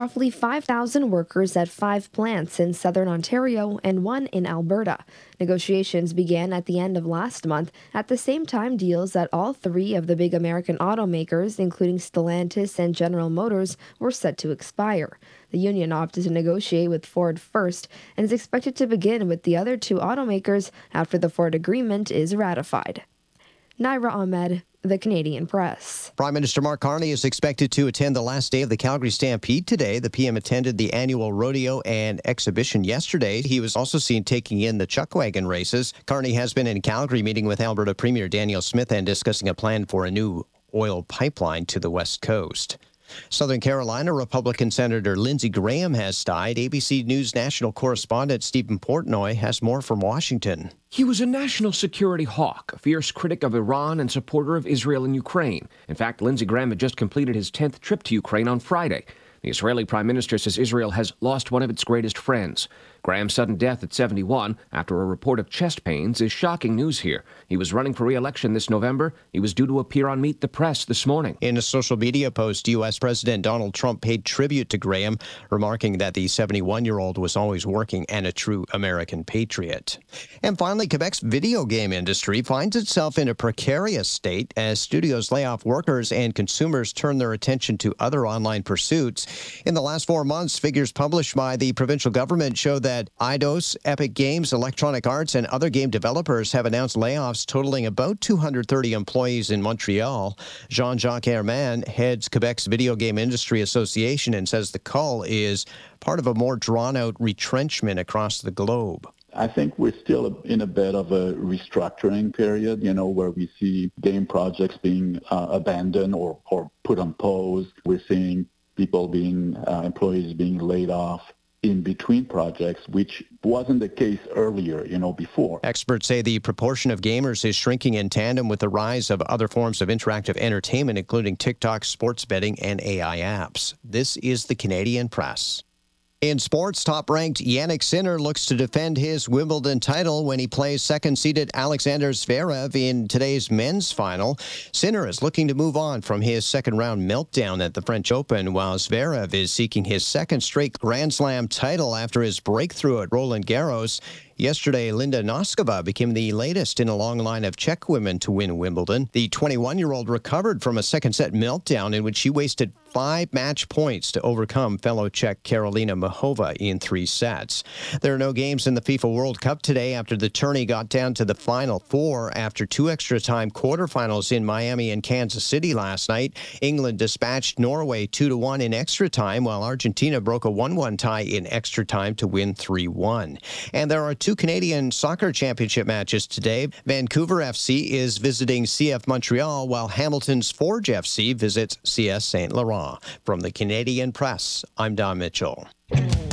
Roughly 5,000 workers at 5 plants in southern Ontario and one in Alberta. Negotiations began at the end of last month. At the same time, deals at all three of the big American automakers, including Stellantis and General Motors, were set to expire. The union opted to negotiate with Ford first and is expected to begin with the other two automakers after the Ford agreement is ratified. Naira Ahmed, The Canadian Press. Prime Minister Mark Carney is expected to attend the last day of the Calgary Stampede today. The PM attended the annual rodeo and exhibition yesterday. He was also seen taking in the chuck wagon races. Carney has been in Calgary meeting with Alberta Premier Danielle Smith and discussing a plan for a new oil pipeline to the West Coast. Southern Carolina Republican Senator Lindsey Graham has died. ABC News national correspondent Stephen Portnoy has more from Washington. He was a national security hawk, a fierce critic of Iran and supporter of Israel and Ukraine. In fact, Lindsey Graham had just completed his 10th trip to Ukraine on Friday. The Israeli prime minister says Israel has lost one of its greatest friends. Graham's sudden death at 71 after a report of chest pains is shocking news here. He was running for re-election this November. He was due to appear on Meet the Press this morning. In a social media post, U.S. President Donald Trump paid tribute to Graham, remarking that the 71-year-old was always working and a true American patriot. And finally, Quebec's video game industry finds itself in a precarious state as studios lay off workers and consumers turn their attention to other online pursuits. In the last 4 months, figures published by the provincial government show that Eidos, Epic Games, Electronic Arts, and other game developers have announced layoffs totaling about 230 employees in Montreal. Jean-Jacques Herman heads Quebec's Video Game Industry Association and says the call is part of a more drawn-out retrenchment across the globe. I think we're still in a bit of a restructuring period, where we see game projects being abandoned or put on pause. We're seeing employees being laid off in between projects, which wasn't the case earlier, before. Experts say the proportion of gamers is shrinking in tandem with the rise of other forms of interactive entertainment, including TikTok, sports betting, and AI apps. This is the Canadian Press. In sports, top-ranked Jannik Sinner looks to defend his Wimbledon title when he plays second-seeded Alexander Zverev in today's men's final. Sinner is looking to move on from his second-round meltdown at the French Open, while Zverev is seeking his second straight Grand Slam title after his breakthrough at Roland Garros. Yesterday, Linda Noskova became the latest in a long line of Czech women to win Wimbledon. The 21-year-old recovered from a second-set meltdown in which she wasted 5 match points to overcome fellow Czech Karolina Muchova in 3 sets. There are no games in the FIFA World Cup today after the tourney got down to the final 4 after 2 extra-time quarterfinals in Miami and Kansas City last night. England dispatched Norway 2-1 in extra time, while Argentina broke a 1-1 tie in extra time to win 3-1. And there are 2 Canadian Soccer Championship matches today. Vancouver FC is visiting CF Montreal, while Hamilton's Forge FC visits CS St. Laurent. From the Canadian Press, I'm Don Mitchell.